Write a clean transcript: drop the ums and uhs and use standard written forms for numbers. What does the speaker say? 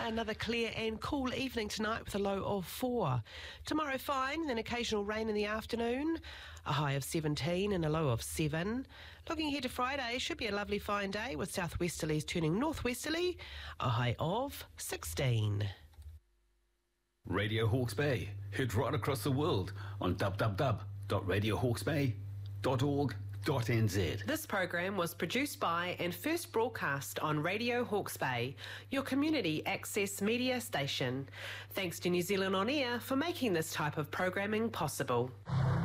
Another clear and cool evening tonight with a low of 4. Tomorrow fine, then occasional rain in the afternoon. A high of 17 and a low of 7. Looking ahead to Friday, should be a lovely fine day with southwesterlies turning northwesterly. A high of 16. Radio Hawke's Bay, heard right across the world on www.radiohawkesbay.org.nz. This program was produced by and first broadcast on Radio Hawke's Bay, your community access media station. Thanks to New Zealand On Air for making this type of programming possible.